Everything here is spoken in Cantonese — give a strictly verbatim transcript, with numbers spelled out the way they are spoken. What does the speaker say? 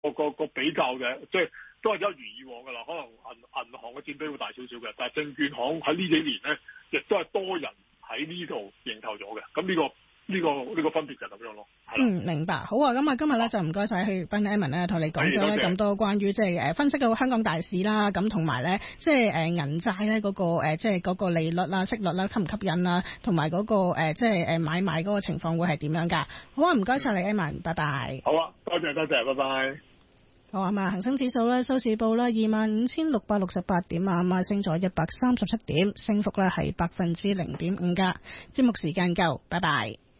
個個個比較嘅，即係都係一如以往㗎啦。可能銀銀行嘅佔比會大少少嘅，但係證券行喺呢幾年咧，亦都係多人喺呢度認購咗嘅。咁呢個呢個呢個分別就係咁樣咯。 嗯，明白。好啊，咁啊，今日咧就唔該晒許繹彬 Evan 咧，同你講咗咧咁多關於即係誒分析到香港大市啦，咁同埋咧即係誒銀債咧嗰個誒即係嗰個利率啦、息率啦吸唔吸引啦，同埋嗰個誒即係誒買賣嗰個情況會係點樣㗎？好啊，唔該晒你 Evan，拜拜。 好啊，多謝多謝，拜拜。 好啊嘛，恒生指數咧收市報啦二萬五千六百六十八點啊，咁啊升咗一百三十七點，升幅咧係百分之零點五㗎。節目時間夠，拜拜。